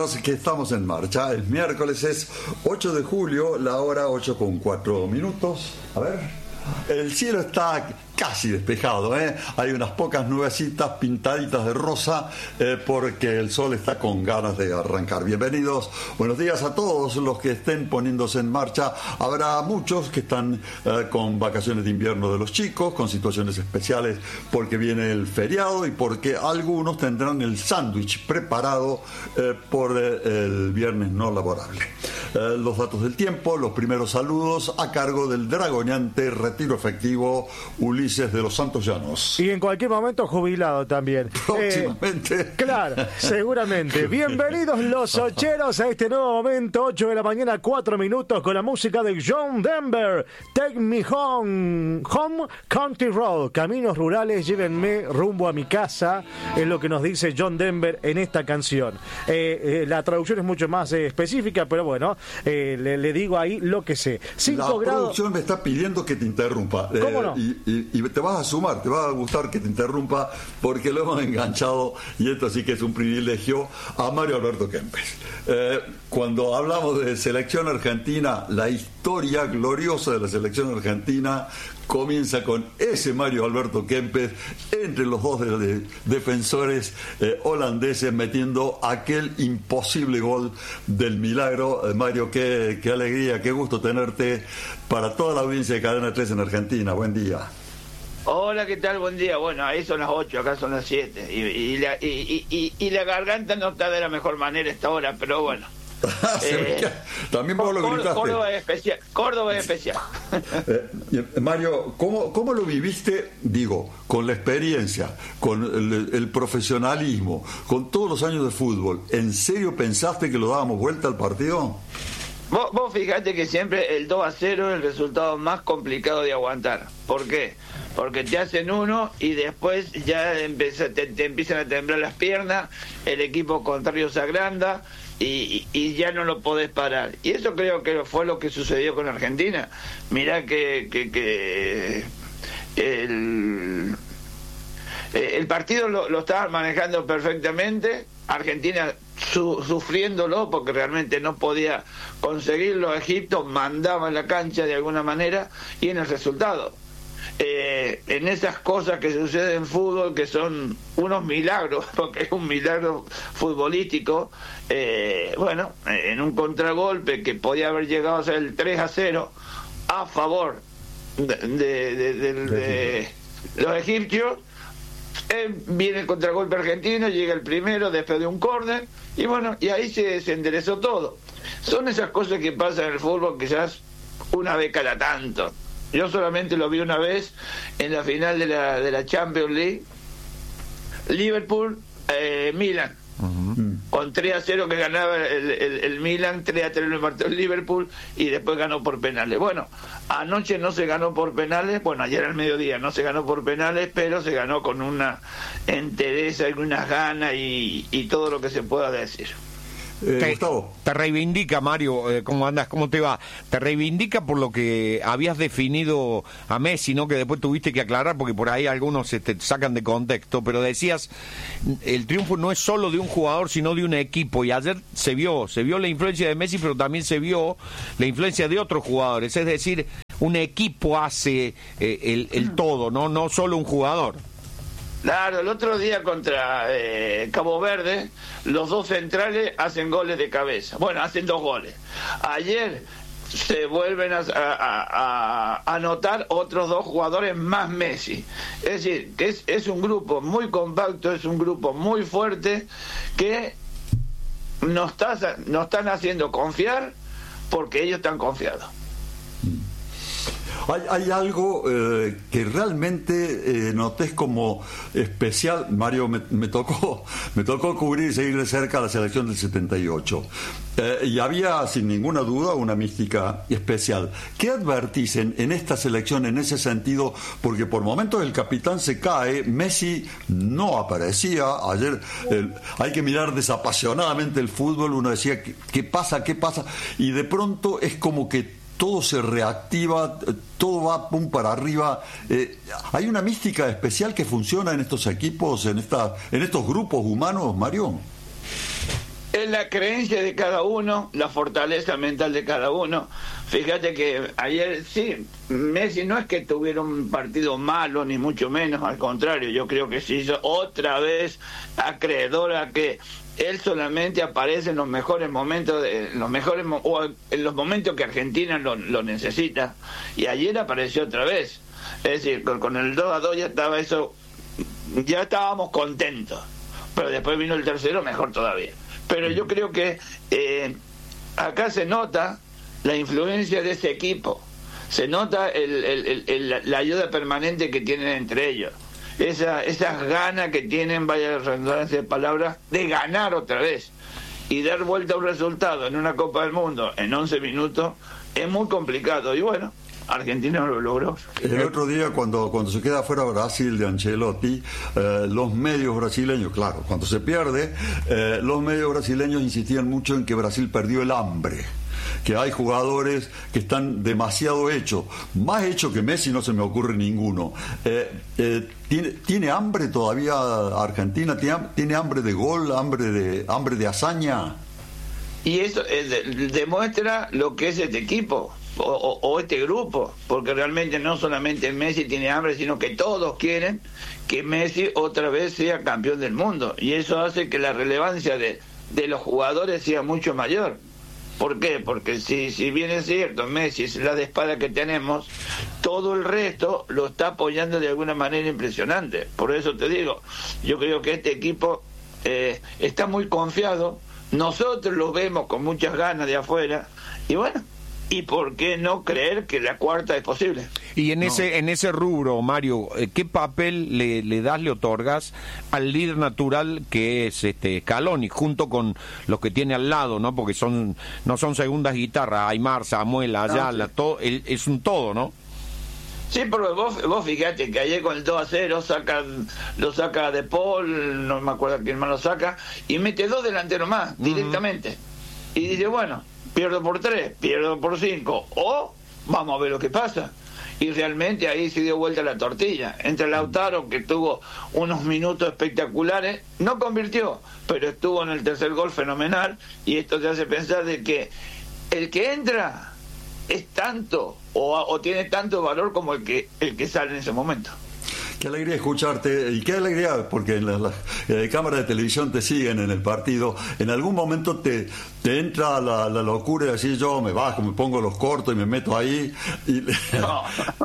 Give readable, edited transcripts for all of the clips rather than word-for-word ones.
Niños, que estamos en marcha. El miércoles es 8 de julio, la hora 8:04. A ver, el cielo está casi despejado, ¿eh? Hay unas pocas nubecitas pintaditas de rosa porque el sol está con ganas de arrancar. Bienvenidos, buenos días a todos los que estén poniéndose en marcha. Habrá muchos que están con vacaciones de invierno de los chicos, con situaciones especiales porque viene el feriado y porque algunos tendrán el sándwich preparado por el viernes no laborable. Los datos del tiempo, los primeros saludos a cargo del dragoneante retiro efectivo Ulises de los Santos Llanos. Y en cualquier momento jubilado también. Próximamente. Claro, seguramente. Bienvenidos los ocheros a este nuevo momento, 8 de la mañana, 4 minutos, con la música de John Denver. Take me home, country road. Caminos rurales, llévenme rumbo a mi casa, es lo que nos dice John Denver en esta canción. La traducción es mucho más específica, pero bueno, le digo ahí lo que sé. 5 la grados. Producción me está pidiendo que te interrumpa. ¿Cómo no? Y te vas a sumar, te va a gustar que te interrumpa porque lo hemos enganchado, y esto sí que es un privilegio, a Mario Alberto Kempes. Cuando hablamos de selección argentina, la historia gloriosa de la selección argentina comienza con ese Mario Alberto Kempes entre los dos defensores holandeses metiendo aquel imposible gol del milagro. Mario, qué alegría, qué gusto tenerte para toda la audiencia de Cadena 3 en Argentina. Buen día. Hola, ¿qué tal? Buen día. Bueno, ahí son las 8, acá son las 7. Y la garganta no está de la mejor manera esta hora, pero bueno. También vos lo gritaste. Córdoba es especial. Mario, ¿cómo lo viviste? Digo, con la experiencia, con el profesionalismo, con todos los años de fútbol. ¿En serio pensaste que lo dábamos vuelta al partido? Vos fijate que siempre el 2-0 es el resultado más complicado de aguantar. ¿Por qué? Porque te hacen uno y después ya te empiezan a temblar las piernas, el equipo contrario se agranda y ya no lo podés parar. Y eso creo que fue lo que sucedió con Argentina. Mirá que el partido lo estaban manejando perfectamente, Argentina sufriéndolo porque realmente no podía conseguirlo. Egipto mandaba en la cancha de alguna manera y en el resultado. En esas cosas que suceden en fútbol, que son unos milagros, porque es un milagro futbolístico, bueno, en un contragolpe que podía haber llegado a ser el 3-0 a favor de los egipcios, viene el contragolpe argentino, llega el primero después de un córner y bueno, y ahí se enderezó todo. Son esas cosas que pasan en el fútbol quizás una vez cada tanto. Yo solamente lo vi una vez en la final de la Champions League, Liverpool Milan, con 3-0 que ganaba el Milan, 3-3 lo empató el Liverpool y después ganó por penales. Bueno, anoche no se ganó por penales, bueno, ayer al mediodía no se ganó por penales, pero se ganó con una entereza y unas ganas y todo lo que se pueda decir. Gustavo. Te reivindica, Mario, ¿cómo andás? ¿Cómo te va? Te reivindica por lo que habías definido a Messi, ¿no? Que después tuviste que aclarar porque por ahí algunos se te sacan de contexto, pero decías, el triunfo no es solo de un jugador, sino de un equipo, y ayer se vio la influencia de Messi, pero también se vio la influencia de otros jugadores, es decir, un equipo hace el todo, no solo un jugador. Claro, el otro día contra Cabo Verde, los dos centrales hacen goles de cabeza. Bueno, hacen 2 goles. Ayer se vuelven a anotar otros 2 jugadores más Messi. Es decir, que es un grupo muy compacto, es un grupo muy fuerte que nos están haciendo confiar porque ellos están confiados. Hay algo que realmente noté como especial. Mario, me tocó cubrir y seguir de cerca la selección del 78. Y había sin ninguna duda una mística especial. ¿Qué advertís en esta selección en ese sentido? Porque por momentos el capitán se cae, Messi no aparecía. Ayer hay que mirar desapasionadamente el fútbol, uno decía, ¿qué pasa? Y de pronto es como que todo se reactiva, todo va pum para arriba. ¿Hay una mística especial que funciona en estos equipos, en estos grupos humanos, Mario? Es la creencia de cada uno, la fortaleza mental de cada uno. Fíjate que ayer sí, Messi no es que tuviera un partido malo, ni mucho menos, al contrario, yo creo que se hizo otra vez acreedor a que él solamente aparece en los mejores momentos, o en los momentos que Argentina lo necesita, y ayer apareció otra vez. Es decir, con el 2-2 ya estábamos contentos, pero después vino el tercero, mejor todavía. Pero yo creo que acá se nota la influencia de ese equipo, se nota la ayuda permanente que tienen entre ellos, esas ganas que tienen, vaya la redundancia de palabras, de ganar otra vez y dar vuelta a un resultado en una Copa del Mundo en 11 minutos es muy complicado, y bueno, Argentina lo logró. El otro día, cuando se queda fuera Brasil de Ancelotti, los medios brasileños, claro, cuando se pierde, los medios brasileños insistían mucho en que Brasil perdió el hambre, que hay jugadores que están demasiado hechos, más hechos que Messi no se me ocurre ninguno. ¿Tiene hambre todavía Argentina? ¿Tiene hambre de gol, hambre de hazaña? Y eso demuestra lo que es este equipo. O este grupo, porque realmente no solamente Messi tiene hambre, sino que todos quieren que Messi otra vez sea campeón del mundo, y eso hace que la relevancia de los jugadores sea mucho mayor. ¿Por qué? Porque si bien es cierto, Messi es la de espada que tenemos, todo el resto lo está apoyando de alguna manera impresionante. Por eso te digo, yo creo que este equipo está muy confiado, nosotros lo vemos con muchas ganas de afuera, y bueno, ¿y por qué no creer que la cuarta es posible? Y en ese rubro, Mario, ¿qué papel le otorgas al líder natural que es Scaloni, junto con los que tiene al lado, ¿no? Porque no son segundas guitarras, Aymar, Samuel, Ayala, todo, es un todo, ¿no? Sí, pero vos fíjate que ayer con el 2-0 lo saca De Paul, no me acuerdo quién más lo saca, y mete 2 delanteros más, directamente. Y dice, bueno, pierdo por 3, pierdo por 5, o vamos a ver lo que pasa. Y realmente ahí se dio vuelta la tortilla. Entre Lautaro, que tuvo unos minutos espectaculares, no convirtió, pero estuvo en el tercer gol fenomenal, y esto te hace pensar de que el que entra es tanto o tiene tanto valor como el que sale en ese momento. Qué alegría escucharte, y qué alegría porque en las cámaras de televisión te siguen en el partido. En algún momento te entra la locura de decir, yo me bajo, me pongo los cortos y me meto ahí. No.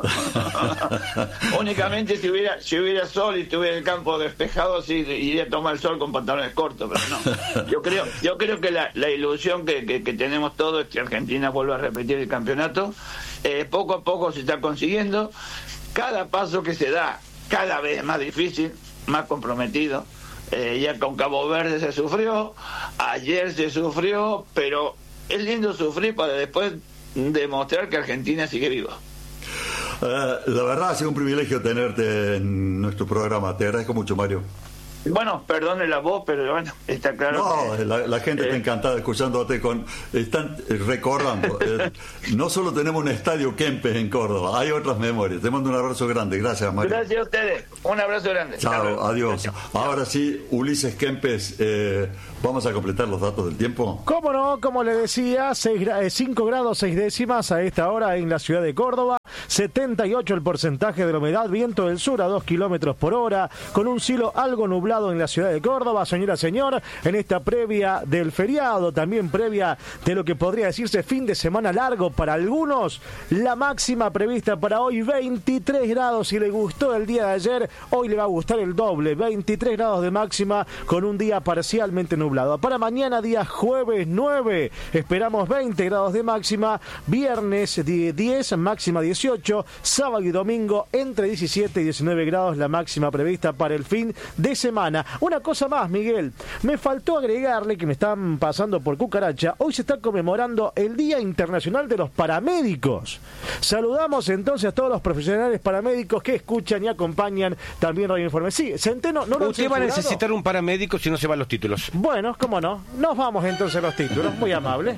Únicamente si hubiera sol y estuviera el campo despejado, sí iría a tomar el sol con pantalones cortos, pero no. Yo creo que la ilusión que tenemos todos es que Argentina vuelva a repetir el campeonato. Poco a poco se está consiguiendo. Cada paso que se da, cada vez más difícil, más comprometido. Ya con Cabo Verde se sufrió, ayer se sufrió, pero es lindo sufrir para después demostrar que Argentina sigue viva. La verdad ha sido un privilegio tenerte en nuestro programa. Te agradezco mucho, Mario. Bueno, perdone la voz, pero bueno, está claro. No, que, la gente está encantada escuchándote. Están recordando. No solo tenemos un estadio Kempes en Córdoba, hay otras memorias. Te mando un abrazo grande. Gracias, Mario. Gracias a ustedes. Un abrazo grande. Chao, adiós. Chao. Ahora sí, Ulises Kempes, vamos a completar los datos del tiempo. ¿Cómo no? Como le decía, 5 grados 6 décimas a esta hora en la ciudad de Córdoba. 78 el porcentaje de la humedad, viento del sur a 2 kilómetros por hora, con un cielo algo nublado en la ciudad de Córdoba. Señora, señor, en esta previa del feriado, también previa de lo que podría decirse fin de semana largo para algunos, la máxima prevista para hoy 23 grados. Si le gustó el día de ayer, hoy le va a gustar el doble, 23 grados de máxima con un día parcialmente nublado. Para mañana, día jueves 9, esperamos 20 grados de máxima, viernes 10, máxima 18, sábado y domingo entre 17 y 19 grados la máxima prevista para el fin de semana. Una cosa más, Miguel, me faltó agregarle que me están pasando por cucaracha, hoy se está conmemorando el Día Internacional de los Paramédicos. Saludamos entonces a todos los profesionales paramédicos que escuchan y acompañan también Radio Informe. Sí, Centeno, ¿no lo usted va a necesitar un paramédico si no se van los títulos. Bueno, cómo no, nos vamos entonces a los títulos, muy amable.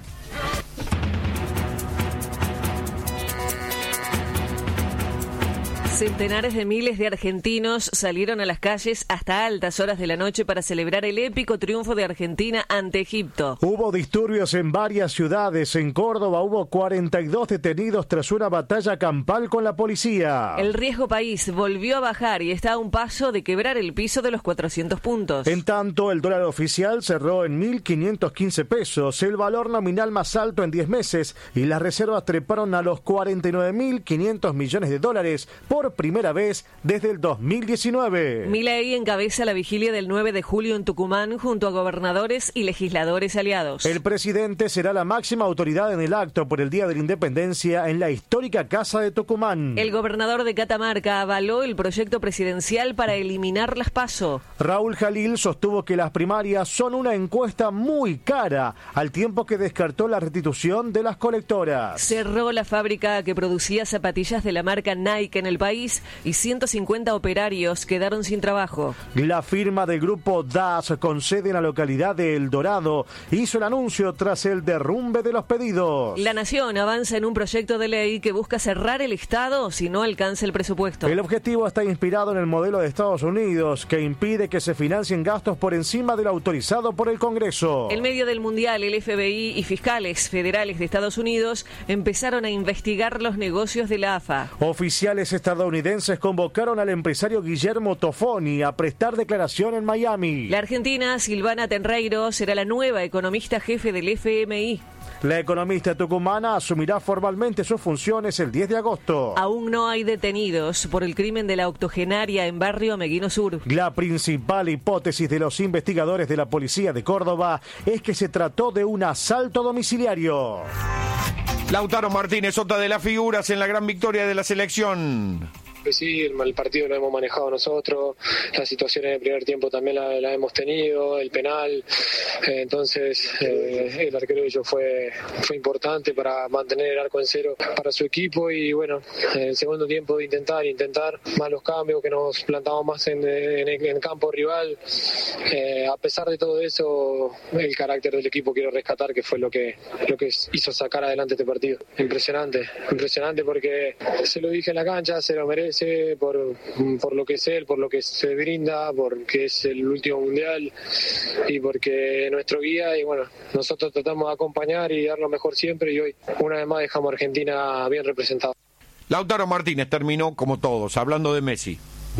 Centenares de miles de argentinos salieron a las calles hasta altas horas de la noche para celebrar el épico triunfo de Argentina ante Egipto. Hubo disturbios en varias ciudades. En Córdoba hubo 42 detenidos tras una batalla campal con la policía. El riesgo país volvió a bajar y está a un paso de quebrar el piso de los 400 puntos. En tanto, el dólar oficial cerró en 1.515 pesos, el valor nominal más alto en 10 meses, y las reservas treparon a los 49.500 millones de dólares por primera vez desde el 2019. Milei encabeza la vigilia del 9 de julio en Tucumán junto a gobernadores y legisladores aliados. El presidente será la máxima autoridad en el acto por el Día de la Independencia en la histórica Casa de Tucumán. El gobernador de Catamarca avaló el proyecto presidencial para eliminar las PASO. Raúl Jalil sostuvo que las primarias son una encuesta muy cara, al tiempo que descartó la restitución de las colectoras. Cerró la fábrica que producía zapatillas de la marca Nike en el país y 150 operarios quedaron sin trabajo. La firma del grupo DAS, con sede en la localidad de El Dorado, hizo el anuncio tras el derrumbe de los pedidos. La Nación avanza en un proyecto de ley que busca cerrar el Estado si no alcanza el presupuesto. El objetivo está inspirado en el modelo de Estados Unidos, que impide que se financien gastos por encima de lo autorizado por el Congreso. En medio del Mundial, el FBI y fiscales federales de Estados Unidos empezaron a investigar los negocios de la AFA. Oficiales estadounidenses convocaron al empresario Guillermo Tofoni a prestar declaración en Miami. La argentina Silvana Tenreiro será la nueva economista jefe del FMI. La economista tucumana asumirá formalmente sus funciones el 10 de agosto. Aún no hay detenidos por el crimen de la octogenaria en Barrio Ameguino Sur. La principal hipótesis de los investigadores de la policía de Córdoba es que se trató de un asalto domiciliario. Lautaro Martínez, otra de las figuras en la gran victoria de la selección. Sí, el partido lo hemos manejado nosotros, las situaciones del primer tiempo también la hemos tenido, el penal, entonces el arquero de ellos fue importante para mantener el arco en cero para su equipo y bueno, en el segundo tiempo de intentar más los cambios, que nos plantamos más en el campo rival, a pesar de todo eso, el carácter del equipo quiero rescatar, que fue lo que hizo sacar adelante este partido. Impresionante porque se lo dije en la cancha, se lo merece por lo que es él, por lo que se brinda, porque es el último mundial y porque es nuestro guía y bueno, nosotros tratamos de acompañar y dar lo mejor siempre y hoy una vez más dejamos a Argentina bien representada. Lautaro Martínez terminó como todos, hablando de Messi.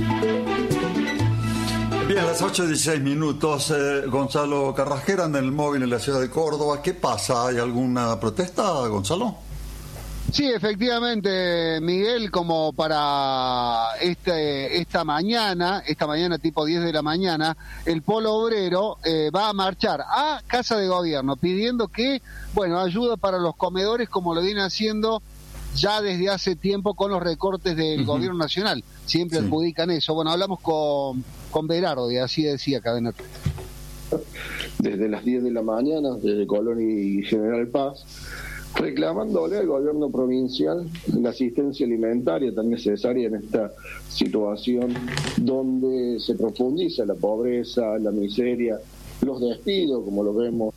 Bien, a las 8:16 minutos, Gonzalo Carrasquera anda en el móvil en la ciudad de Córdoba. ¿Qué pasa? ¿Hay alguna protesta, Gonzalo? Sí, efectivamente, Miguel, como para esta mañana tipo 10 de la mañana, el Polo Obrero va a marchar a Casa de Gobierno pidiendo que, ayuda para los comedores como lo viene haciendo ya desde hace tiempo con los recortes del Gobierno Nacional. Siempre adjudican eso. Bueno, hablamos con Berardo y así decía Cadena. Desde las 10 de la mañana, desde Colón y General Paz, reclamándole al gobierno provincial la asistencia alimentaria tan necesaria en esta situación donde se profundiza la pobreza, la miseria, los despidos, como lo vemos.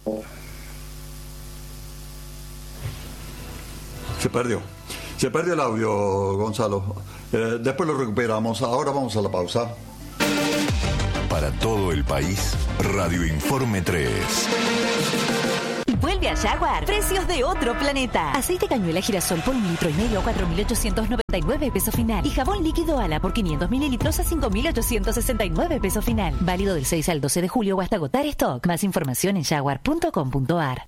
Se perdió el audio, Gonzalo. Después lo recuperamos. Ahora vamos a la pausa. Para todo el país, Radio Informe 3. Vuelve a Jaguar. Precios de otro planeta. Aceite cañuela girasol por 1,5 litros a 4.899 pesos final. Y jabón líquido Ala por 500 mililitros a 5.869 pesos final. Válido del 6 al 12 de julio o hasta agotar stock. Más información en jaguar.com.ar.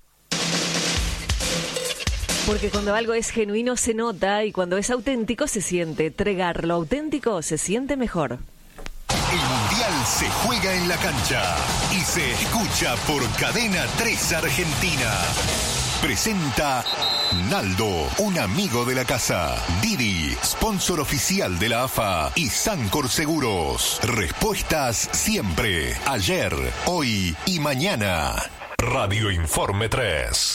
Porque cuando algo es genuino se nota y cuando es auténtico se siente. Tregar lo auténtico se siente mejor. El Mundial se juega en la cancha y se escucha por Cadena 3 Argentina. Presenta Naldo, un amigo de la casa. Didi, sponsor oficial de la AFA y Sancor Seguros. Respuestas siempre, ayer, hoy y mañana. Radio Informe 3.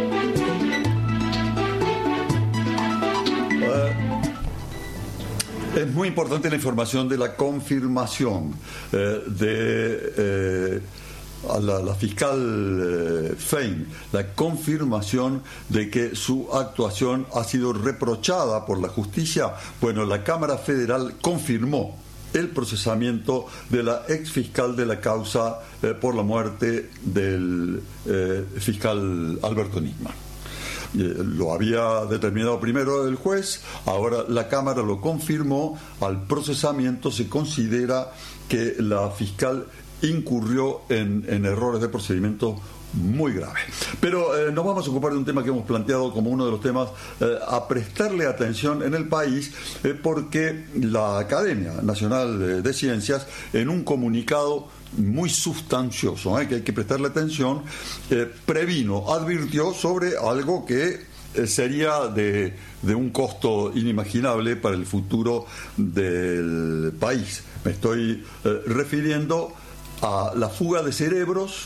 Es muy importante la información de la confirmación de a la fiscal Fein la confirmación de que su actuación ha sido reprochada por la justicia, bueno, la Cámara Federal confirmó el procesamiento de la ex fiscal de la causa por la muerte del fiscal Alberto Nisman. Lo había determinado primero el juez, ahora la Cámara lo confirmó. Al procesamiento se considera que la fiscal incurrió en errores de procedimiento muy graves. Pero nos vamos a ocupar de un tema que hemos planteado como uno de los temas a prestarle atención en el país, porque la Academia Nacional de Ciencias, en un comunicado muy sustancioso, que hay que prestarle atención, advirtió sobre algo que sería de un costo inimaginable para el futuro del país. Me estoy refiriendo a la fuga de cerebros,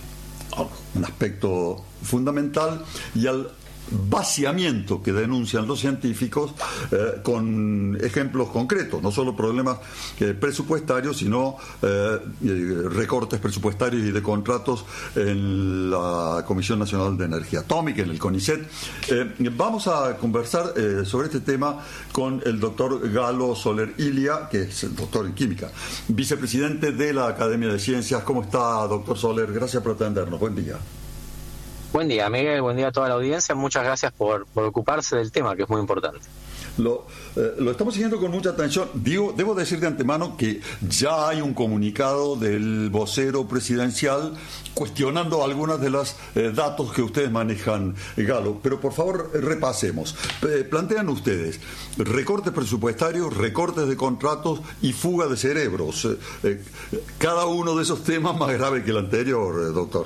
un aspecto fundamental, y al vaciamiento que denuncian los científicos, con ejemplos concretos, no solo problemas presupuestarios, sino recortes presupuestarios y de contratos en la Comisión Nacional de Energía Atómica, en el CONICET. Vamos a conversar sobre este tema con el doctor Galo Soler Ilia, que es el doctor en química, vicepresidente de la Academia de Ciencias. ¿Cómo está, doctor Soler? Gracias por atendernos. Buen día. Buen día, Miguel. Buen día a toda la audiencia. Muchas gracias por ocuparse del tema, que es muy importante. Lo estamos siguiendo con mucha atención. Debo decir de antemano que ya hay un comunicado del vocero presidencial cuestionando algunas de los datos que ustedes manejan, Galo. Pero por favor, repasemos. Plantean ustedes recortes presupuestarios, recortes de contratos y fuga de cerebros. Cada uno de esos temas más grave que el anterior, doctor.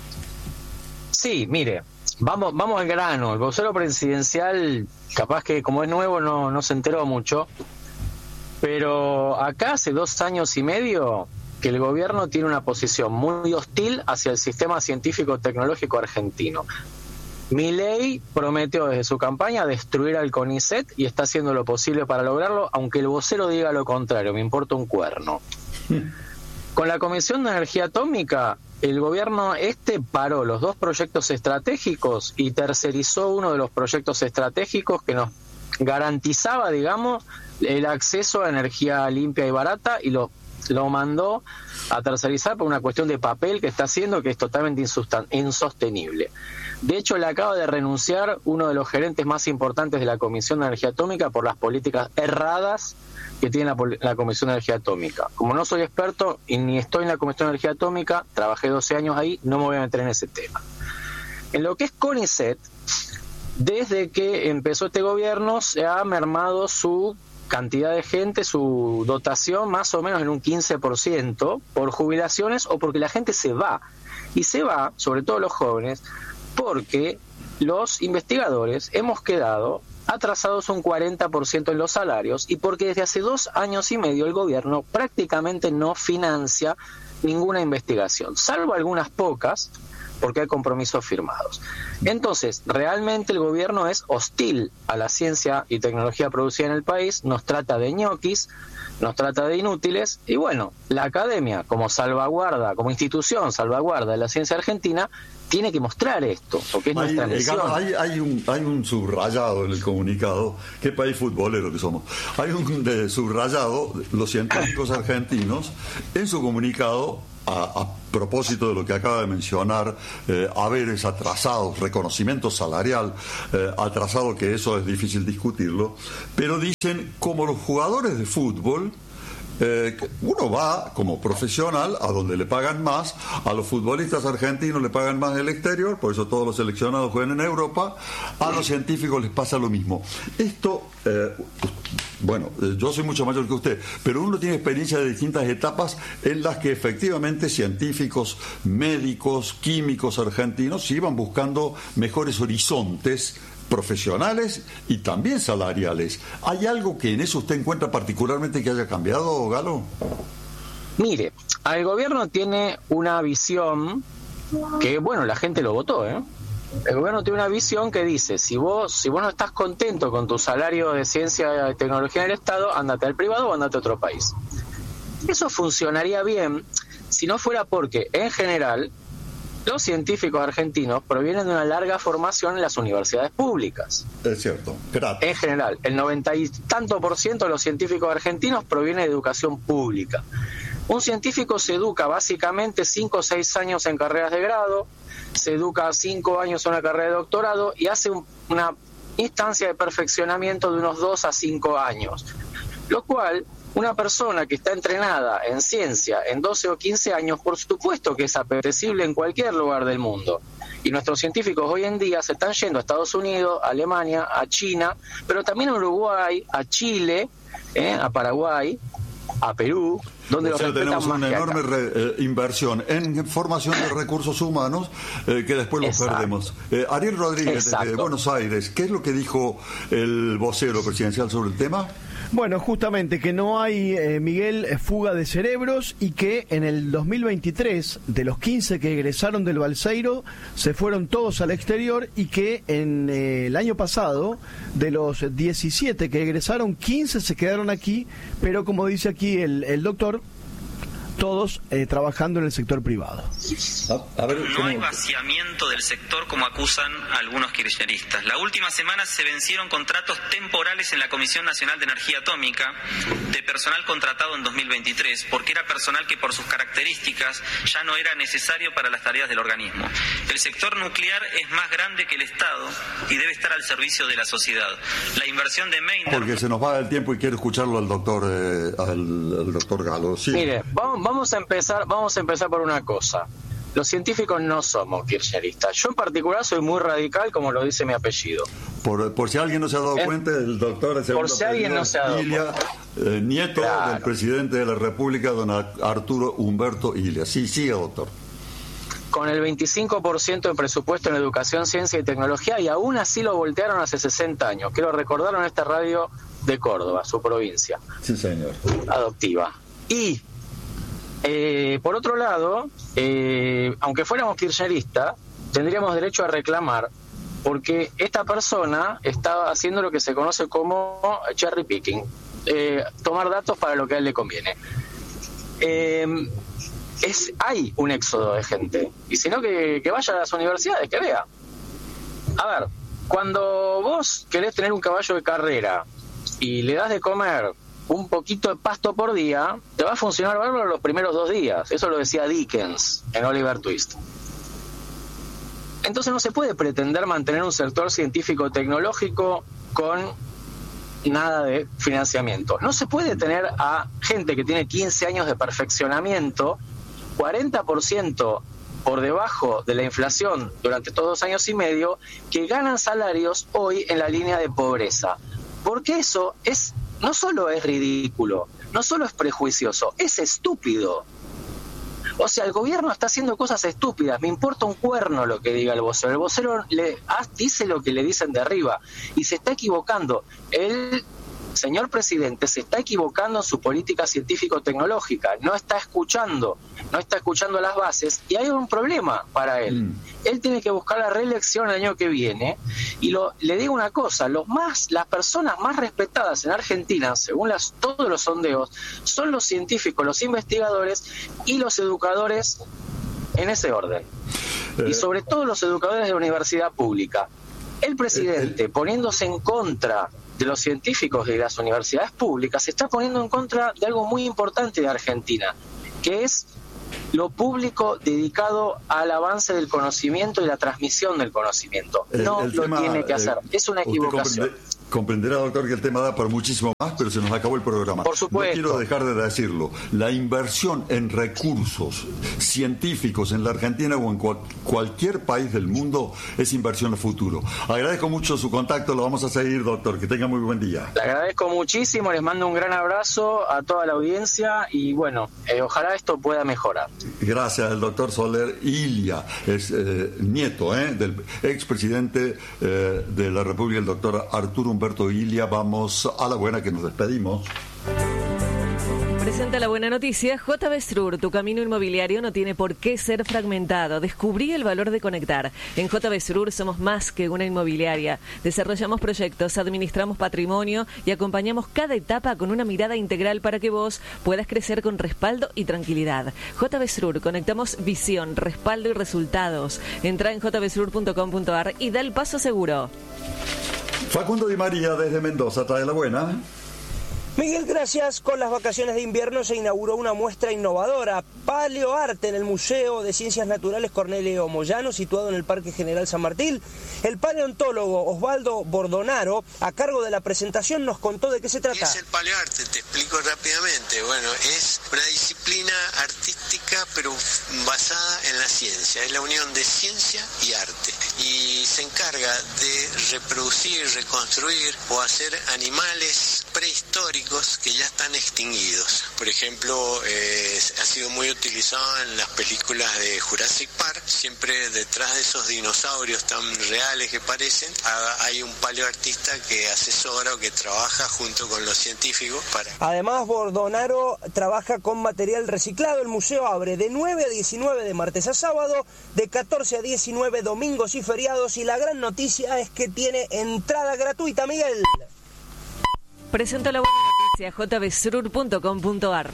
Sí, mire, vamos al grano. El vocero presidencial, capaz que como es nuevo no se enteró mucho, pero acá hace 2 años y medio que el gobierno tiene una posición muy hostil hacia el sistema científico-tecnológico argentino. Milei prometió desde su campaña destruir al CONICET y está haciendo lo posible para lograrlo, aunque el vocero diga lo contrario, me importa un cuerno. Con la Comisión de Energía Atómica, el gobierno paró los 2 proyectos estratégicos y tercerizó uno de los proyectos estratégicos que nos garantizaba, digamos, el acceso a energía limpia y barata, y lo mandó a tercerizar por una cuestión de papel que está haciendo, que es totalmente insostenible. De hecho, le acaba de renunciar uno de los gerentes más importantes de la Comisión de Energía Atómica por las políticas erradas que tiene la Comisión de Energía Atómica. Como no soy experto y ni estoy en la Comisión de Energía Atómica, trabajé 12 años ahí, no me voy a meter en ese tema. En lo que es CONICET, desde que empezó este gobierno se ha mermado su cantidad de gente, su dotación más o menos en un 15% por jubilaciones o porque la gente se va. Y se va, sobre todo los jóvenes, porque los investigadores hemos quedado atrasados un 40% en los salarios y porque desde hace 2 años y medio el gobierno prácticamente no financia ninguna investigación, salvo algunas pocas, porque hay compromisos firmados. Entonces, realmente el gobierno es hostil a la ciencia y tecnología producida en el país, nos trata de ñoquis, nos trata de inútiles, y bueno, la academia, como salvaguarda, como institución salvaguarda de la ciencia argentina, tiene que mostrar esto, porque es nuestra misión. Hay un subrayado en el comunicado, qué país futbolero que somos. Hay un subrayado, los científicos argentinos, en su comunicado, a propósito de lo que acaba de mencionar, haberes atrasados, reconocimiento salarial atrasado, que eso es difícil discutirlo, pero dicen, como los jugadores de fútbol, uno va como profesional a donde le pagan más, a los futbolistas argentinos le pagan más en el exterior, por eso todos los seleccionados juegan en Europa, a los científicos les pasa lo mismo. Esto, yo soy mucho mayor que usted, pero uno tiene experiencia de distintas etapas en las que efectivamente científicos, médicos, químicos argentinos iban buscando mejores horizontes profesionales y también salariales. ¿Hay algo que en eso usted encuentra particularmente que haya cambiado, Galo? Mire, el gobierno tiene una visión que, bueno, la gente lo votó, El gobierno tiene una visión que dice, si vos no estás contento con tu salario de ciencia y tecnología en el Estado, ándate al privado o ándate a otro país. Eso funcionaría bien si no fuera porque, en general, los científicos argentinos provienen de una larga formación en las universidades públicas. Es cierto. Gracias. En general, el 90 y tanto % de los científicos argentinos proviene de educación pública. Un científico se educa básicamente 5 o 6 años en carreras de grado, se educa 5 años en una carrera de doctorado y hace una instancia de perfeccionamiento de unos 2 a 5 años. Lo cual, una persona que está entrenada en ciencia en 12 o 15 años, por supuesto que es apetecible en cualquier lugar del mundo. Y nuestros científicos hoy en día se están yendo a Estados Unidos, a Alemania, a China, pero también a Uruguay, a Chile, a Paraguay, a Perú, donde los respetan tenemos más una que acá. enorme inversión en formación de recursos humanos que después los perdemos. Ariel Rodríguez, desde Buenos Aires, ¿qué es lo que dijo el vocero presidencial sobre el tema? Bueno, justamente que no hay, Miguel, fuga de cerebros y que en el 2023, de los 15 que egresaron del Balseiro, se fueron todos al exterior y que en el año pasado, de los 17 que egresaron, 15 se quedaron aquí, pero como dice aquí el doctor, todos trabajando en el sector privado. No hay vaciamiento del sector como acusan algunos kirchneristas. La última semana se vencieron contratos temporales en la Comisión Nacional de Energía Atómica de personal contratado en 2023, porque era personal que por sus características ya no era necesario para las tareas del organismo. El sector nuclear es más grande que el Estado y debe estar al servicio de la sociedad. La inversión de Meiner... Porque se nos va el tiempo y quiero escucharlo al doctor Galo. Sí. Mire, vamos a empezar por una cosa. Los científicos no somos kirchneristas. Yo en particular soy muy radical, como lo dice mi apellido. Por si alguien no se ha dado cuenta, el doctor es por si alguien no se ha dado Ilia, nieto del presidente de la República, don Arturo Humberto Ilia. Sí, sigue, doctor. Con el 25% de presupuesto en educación, ciencia y tecnología, y aún así lo voltearon hace 60 años. Quiero recordar en esta radio de Córdoba, su provincia. Sí, señor. Adoptiva. Y por otro lado, aunque fuéramos kirchneristas, tendríamos derecho a reclamar, porque esta persona está haciendo lo que se conoce como cherry picking, tomar datos para lo que a él le conviene. Hay un éxodo de gente, y si no, que vaya a las universidades, que vea. A ver, cuando vos querés tener un caballo de carrera y le das de comer un poquito de pasto por día, te va a funcionar bárbaro los primeros 2 días. Eso lo decía Dickens en Oliver Twist. Entonces no se puede pretender mantener un sector científico-tecnológico con nada de financiamiento. No se puede tener a gente que tiene 15 años de perfeccionamiento, 40% por debajo de la inflación durante estos 2 años y medio, que ganan salarios hoy en la línea de pobreza. Porque eso no solo es ridículo, no solo es prejuicioso, es estúpido. O sea, el gobierno está haciendo cosas estúpidas, me importa un cuerno lo que diga el vocero. El vocero dice lo que le dicen de arriba y se está equivocando. El señor presidente se está equivocando en su política científico-tecnológica, no está escuchando las bases, y hay un problema para él. Él tiene que buscar la reelección el año que viene, y le digo una cosa, las personas más respetadas en Argentina, según todos los sondeos, son los científicos, los investigadores y los educadores, en ese orden. Y sobre todo los educadores de la universidad pública. El presidente, poniéndose en contra de los científicos de las universidades públicas, se está poniendo en contra de algo muy importante de Argentina, que es lo público dedicado al avance del conocimiento y la transmisión del conocimiento. No lo tiene que hacer. Es una equivocación. Comprenderá, doctor, que el tema da para muchísimo más, pero se nos acabó el programa. Por supuesto. No quiero dejar de decirlo. La inversión en recursos científicos en la Argentina o en cualquier país del mundo es inversión al futuro. Agradezco mucho su contacto, lo vamos a seguir, doctor. Que tenga muy buen día. Le agradezco muchísimo, les mando un gran abrazo a toda la audiencia y bueno, ojalá esto pueda mejorar. Gracias, el doctor Soler Ilia, es nieto del expresidente de la República, el doctor Arturo Humberto Ilia. Vamos a la buena, que nos despedimos. Presenta la buena noticia. JB Srur, tu camino inmobiliario no tiene por qué ser fragmentado. Descubrí el valor de conectar. En JB Srur somos más que una inmobiliaria. Desarrollamos proyectos, administramos patrimonio y acompañamos cada etapa con una mirada integral para que vos puedas crecer con respaldo y tranquilidad. JB Srur, conectamos visión, respaldo y resultados. Entra en jbsrur.com.ar y da el paso seguro. Facundo Di María desde Mendoza trae la buena. Miguel, gracias. Con las vacaciones de invierno se inauguró una muestra innovadora, Paleoarte, en el Museo de Ciencias Naturales Cornelio Moyano, situado en el Parque General San Martín. El paleontólogo Osvaldo Bordonaro, a cargo de la presentación, nos contó de qué se trata. ¿Qué es el paleoarte? Te explico rápidamente. Bueno, es una disciplina artística, pero basada en la ciencia. Es la unión de ciencia y arte. Y se encarga de reproducir, reconstruir o hacer animales prehistóricos que ya están extinguidos. Por ejemplo, ha sido muy utilizado en las películas de Jurassic Park. Siempre detrás de esos dinosaurios tan reales que parecen, hay un paleoartista que asesora o que trabaja junto con los científicos para... Además, Bordonaro trabaja con material reciclado. El museo abre de 9 a 19 de martes a sábado, de 14 a 19 domingos y feriados, y la gran noticia es que tiene entrada gratuita, Miguel. Presento la buena noticia, jbsrur.com.ar.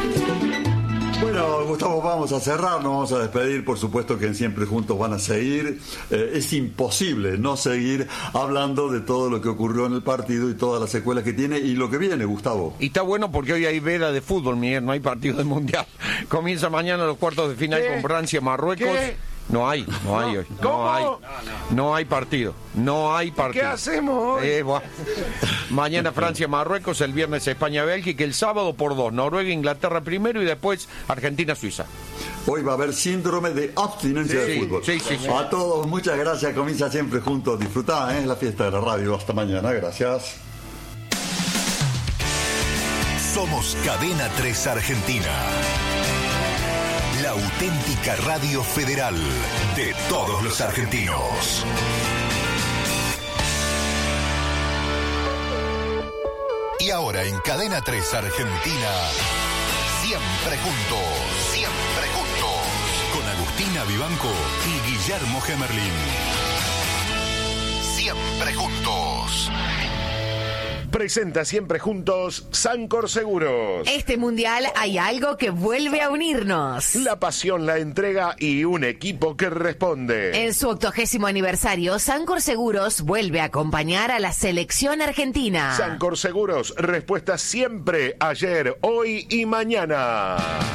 Bueno, Gustavo, vamos a cerrar, nos vamos a despedir. Por supuesto que en Siempre Juntos van a seguir. Es imposible no seguir hablando de todo lo que ocurrió en el partido y todas las secuelas que tiene y lo que viene, Gustavo. Y está bueno porque hoy hay veda de fútbol, Miguel, no hay partido del Mundial. Comienza mañana los cuartos de final con Francia, Marruecos. ¿Qué? No hay hoy. No hay partido. ¿Qué hacemos hoy? Mañana Francia, Marruecos, el viernes España, Bélgica, el sábado por 2, Noruega, Inglaterra primero y después Argentina, Suiza. Hoy va a haber síndrome de abstinencia de fútbol. Sí. A todos, muchas gracias. Comienza Siempre Juntos. Disfrutá, la fiesta de la radio. Hasta mañana. Gracias. Somos Cadena 3 Argentina. La auténtica radio federal de todos los argentinos. Y ahora en Cadena 3 Argentina, Siempre Juntos, con Agustina Vivanco y Guillermo Gemerlin. Siempre Juntos. Presenta Siempre Juntos Sancor Seguros. Este mundial hay algo que vuelve a unirnos. La pasión, la entrega y un equipo que responde. En su 80º aniversario, Sancor Seguros vuelve a acompañar a la selección argentina. Sancor Seguros, respuesta siempre, ayer, hoy y mañana.